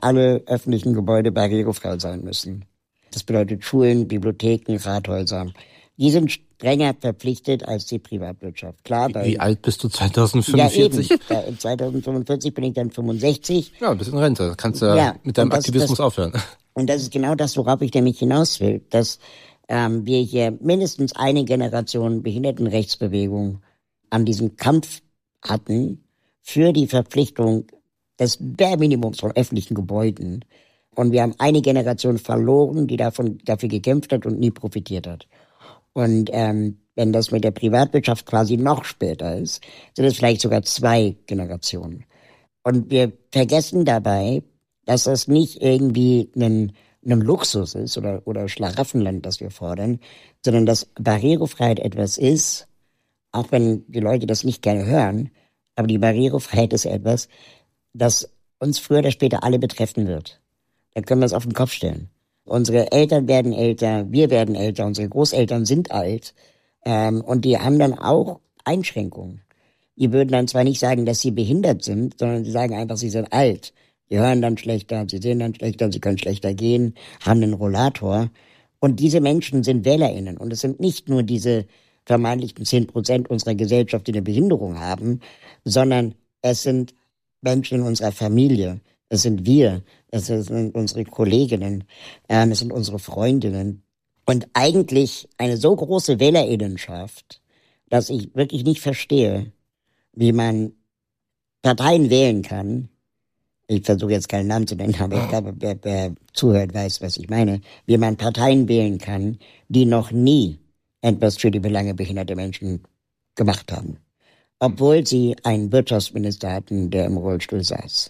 alle öffentlichen Gebäude barrierefrei sein müssen. Das bedeutet Schulen, Bibliotheken, Rathäuser. Die sind strenger verpflichtet als die Privatwirtschaft. Klar, Wie alt bist du 2045? Ja, eben. 2045 bin ich dann 65. Ja, ein bisschen Rente. Kannst du mit deinem Aktivismus aufhören. Und das ist genau das, worauf ich nämlich hinaus will, dass wir hier mindestens eine Generation Behindertenrechtsbewegung an diesem Kampf hatten für die Verpflichtung des Minimums von öffentlichen Gebäuden. Und wir haben eine Generation verloren, die dafür gekämpft hat und nie profitiert hat. Und wenn das mit der Privatwirtschaft quasi noch später ist, sind es vielleicht sogar 2 Generationen. Und wir vergessen dabei, dass das nicht irgendwie ein Luxus ist oder Schlaraffenland, das wir fordern, sondern dass Barrierefreiheit etwas ist, auch wenn die Leute das nicht gerne hören, aber die Barrierefreiheit ist etwas, das uns früher oder später alle betreffen wird. Da können wir es auf den Kopf stellen. Unsere Eltern werden älter, wir werden älter, unsere Großeltern sind alt und die haben dann auch Einschränkungen. Die würden dann zwar nicht sagen, dass sie behindert sind, sondern sie sagen einfach, sie sind alt. Sie hören dann schlechter, sie sehen dann schlechter, sie können schlechter gehen, haben einen Rollator. Und diese Menschen sind WählerInnen. Und es sind nicht nur diese vermeintlichen 10% unserer Gesellschaft, die eine Behinderung haben, sondern es sind Menschen in unserer Familie. Es sind wir, es sind unsere Kolleginnen, es sind unsere Freundinnen. Und eigentlich eine so große WählerInnenschaft, dass ich wirklich nicht verstehe, wie man Parteien wählen kann. Ich versuche jetzt keinen Namen zu nennen, aber ich glaube, wer zuhört, weiß, was ich meine. Wie man Parteien wählen kann, die noch nie etwas für die Belange behinderter Menschen gemacht haben. Obwohl sie einen Wirtschaftsminister hatten, der im Rollstuhl saß.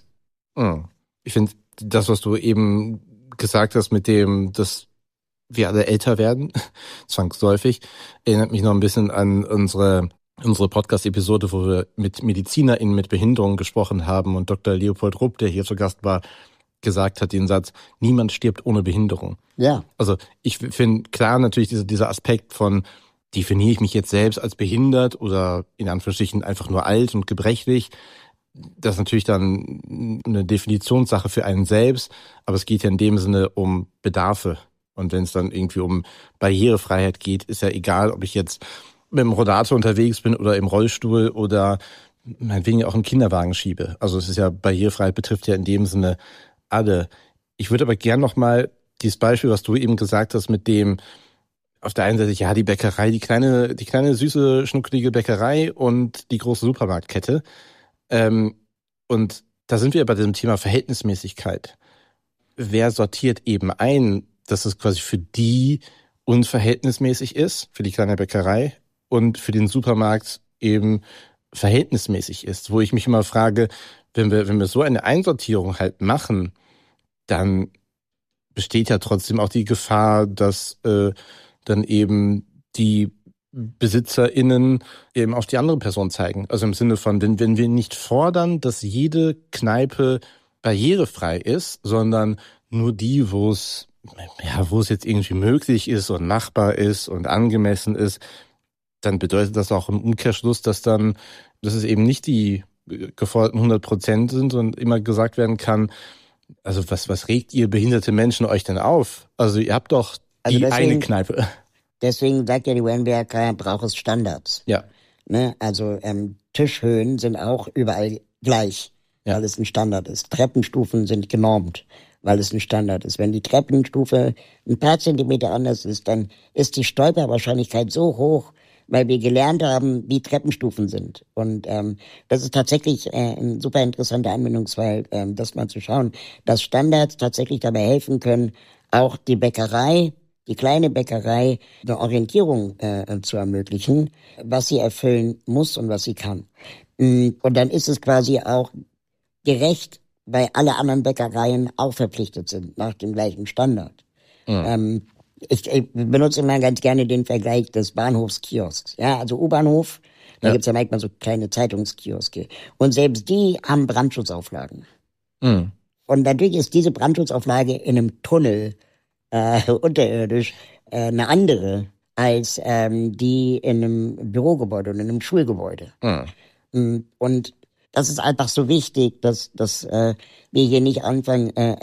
Ich finde, das, was du eben gesagt hast mit dem, dass wir alle älter werden, zwangsläufig, erinnert mich noch ein bisschen an unsere Podcast-Episode, wo wir mit MedizinerInnen mit Behinderungen gesprochen haben und Dr. Leopold Rupp, der hier zu Gast war, gesagt hat den Satz, niemand stirbt ohne Behinderung. Ja. Also ich finde klar natürlich dieser Aspekt von, definiere ich mich jetzt selbst als behindert oder in Anführungsstrichen einfach nur alt und gebrechlich, das ist natürlich dann eine Definitionssache für einen selbst, aber es geht ja in dem Sinne um Bedarfe. Und wenn es dann irgendwie um Barrierefreiheit geht, ist ja egal, ob ich jetzt mit dem Rollator unterwegs bin oder im Rollstuhl oder meinetwegen auch einen Kinderwagen schiebe. Also es ist ja, Barrierefreiheit betrifft ja in dem Sinne alle. Ich würde aber gern nochmal dieses Beispiel, was du eben gesagt hast, mit dem auf der einen Seite, ja, die Bäckerei, die kleine süße, schnuckelige Bäckerei und die große Supermarktkette. Und da sind wir bei diesem Thema Verhältnismäßigkeit. Wer sortiert eben ein, dass es quasi für die unverhältnismäßig ist, für die kleine Bäckerei, und für den Supermarkt eben verhältnismäßig ist? Wo ich mich immer frage, wenn wir so eine Einsortierung halt machen, dann besteht ja trotzdem auch die Gefahr, dass dann eben die BesitzerInnen eben auf die andere Person zeigen. Also im Sinne von, wenn wir nicht fordern, dass jede Kneipe barrierefrei ist, sondern nur die, wo es jetzt irgendwie möglich ist und machbar ist und angemessen ist, dann bedeutet das auch im Umkehrschluss, dass es eben nicht die geforderten 100% sind und immer gesagt werden kann, also was regt ihr behinderte Menschen euch denn auf? Also ihr habt doch eine Kneipe. Deswegen sagt ja die UNWRK, braucht es Standards. Ja. Ne? Also Tischhöhen sind auch überall gleich, weil es ein Standard ist. Treppenstufen sind genormt, weil es ein Standard ist. Wenn die Treppenstufe ein paar Zentimeter anders ist, dann ist die Stolperwahrscheinlichkeit so hoch, weil wir gelernt haben, wie Treppenstufen sind. Und das ist tatsächlich ein super interessanter Anwendungsfall, das mal zu schauen, dass Standards tatsächlich dabei helfen können, auch die Bäckerei, die kleine Bäckerei, eine Orientierung zu ermöglichen, was sie erfüllen muss und was sie kann. Und dann ist es quasi auch gerecht, weil alle anderen Bäckereien auch verpflichtet sind nach dem gleichen Standard. Mhm. Ich benutze immer ganz gerne den Vergleich des Bahnhofskiosks. Ja, also U-Bahnhof, da gibt's ja manchmal so kleine Zeitungskioske. Und selbst die haben Brandschutzauflagen. Mhm. Und natürlich ist diese Brandschutzauflage in einem Tunnel unterirdisch eine andere als die in einem Bürogebäude oder in einem Schulgebäude. Mhm. Und das ist einfach so wichtig, dass wir hier nicht anfangen,